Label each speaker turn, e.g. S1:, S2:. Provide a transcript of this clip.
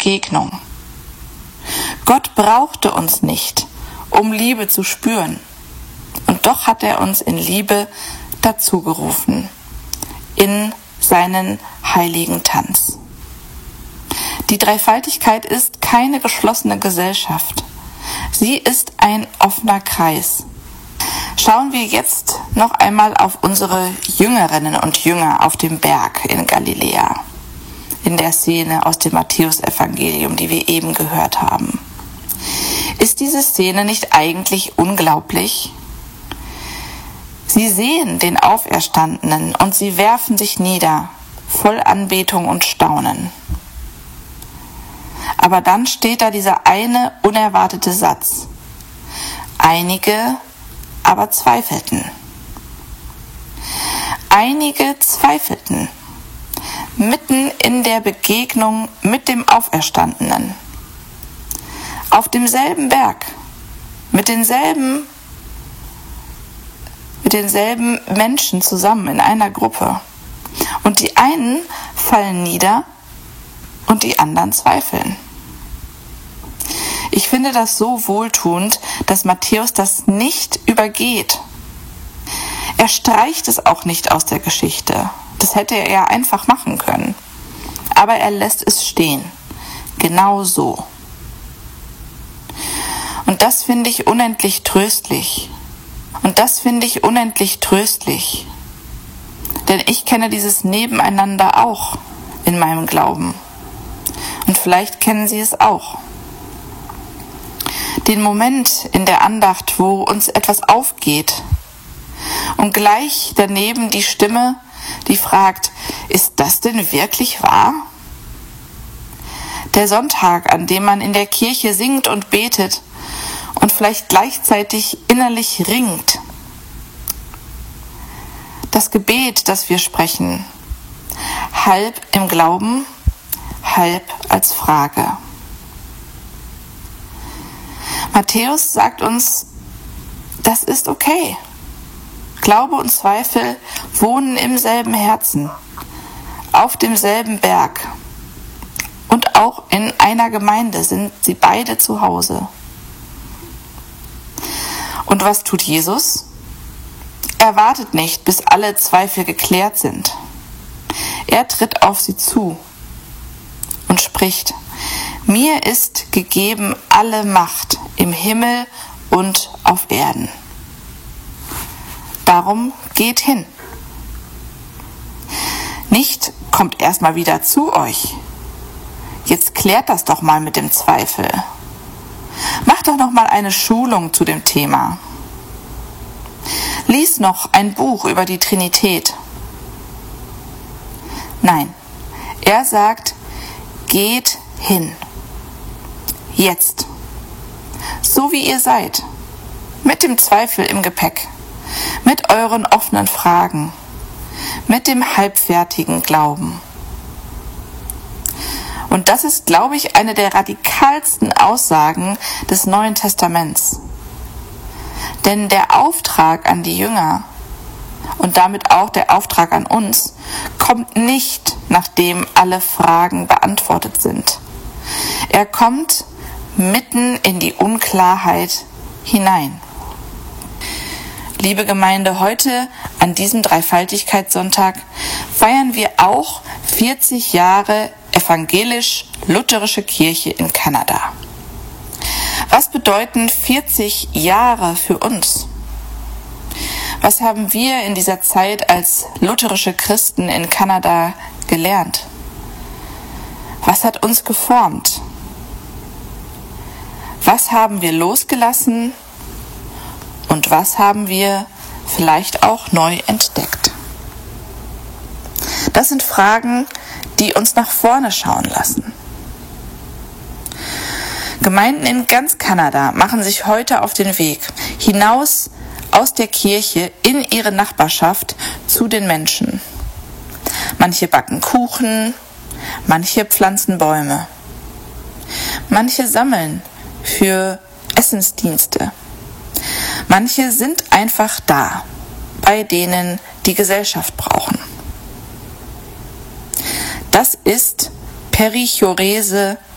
S1: Begegnung. Gott brauchte uns nicht, um Liebe zu spüren. Und doch hat er uns in Liebe dazugerufen, in seinen heiligen Tanz. Die Dreifaltigkeit ist keine geschlossene Gesellschaft. Sie ist ein offener Kreis. Schauen wir jetzt noch einmal auf unsere Jüngerinnen und Jünger auf dem Berg in Galiläa, in der Szene aus dem Matthäusevangelium, die wir eben gehört haben. Ist diese Szene nicht eigentlich unglaublich? Sie sehen den Auferstandenen und sie werfen sich nieder, voll Anbetung und Staunen. Aber dann steht da dieser eine unerwartete Satz. Einige aber zweifelten. Einige zweifelten, mitten in der Begegnung mit dem Auferstandenen. Auf demselben Berg, mit denselben Menschen zusammen in einer Gruppe. Und die einen fallen nieder und die anderen zweifeln. Ich finde das so wohltuend, dass Matthäus das nicht übergeht. Er streicht es auch nicht aus der Geschichte. Das hätte er ja einfach machen können. Aber er lässt es stehen. Genau so. Und das finde ich unendlich tröstlich. Denn ich kenne dieses Nebeneinander auch in meinem Glauben. Und vielleicht kennen Sie es auch. Den Moment in der Andacht, wo uns etwas aufgeht und gleich daneben die Stimme, die fragt, ist das denn wirklich wahr? Der Sonntag, an dem man in der Kirche singt und betet und vielleicht gleichzeitig innerlich ringt. Das Gebet, das wir sprechen, halb im Glauben, halb als Frage. Matthäus sagt uns, das ist okay. Glaube und Zweifel wohnen im selben Herzen, auf demselben Berg. Und auch in einer Gemeinde sind sie beide zu Hause. Und was tut Jesus? Er wartet nicht, bis alle Zweifel geklärt sind. Er tritt auf sie zu und spricht, mir ist gegeben alle Macht im Himmel und auf Erden. Darum geht hin. Nicht kommt erstmal wieder zu euch. Jetzt klärt das doch mal mit dem Zweifel. Macht doch noch mal eine Schulung zu dem Thema. Lies noch ein Buch über die Trinität. Nein, er sagt, geht hin. Jetzt. So wie ihr seid. Mit dem Zweifel im Gepäck. Mit euren offenen Fragen. Mit dem halbfertigen Glauben. Und das ist, glaube ich, eine der radikalsten Aussagen des Neuen Testaments. Denn der Auftrag an die Jünger und damit auch der Auftrag an uns kommt nicht, nachdem alle Fragen beantwortet sind. Er kommt mitten in die Unklarheit hinein. Liebe Gemeinde, heute an diesem Dreifaltigkeitssonntag feiern wir auch 40 Jahre evangelisch-lutherische Kirche in Kanada. Was bedeuten 40 Jahre für uns? Was haben wir in dieser Zeit als lutherische Christen in Kanada gelernt? Was hat uns geformt? Was haben wir losgelassen und was haben wir vielleicht auch neu entdeckt? Das sind Fragen, die uns nach vorne schauen lassen. Gemeinden in ganz Kanada machen sich heute auf den Weg hinaus aus der Kirche in ihre Nachbarschaft zu den Menschen. Manche backen Kuchen, manche pflanzen Bäume. Manche sammeln für Essensdienste. Manche sind einfach da, bei denen die Gesellschaft brauchen. Das ist Perichorese